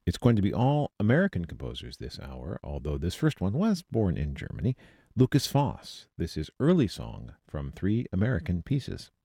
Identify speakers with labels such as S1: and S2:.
S1: It's going to be all American composers this hour, although this first one was born in Germany. Lucas Foss. This is Early Song from Three American Pieces.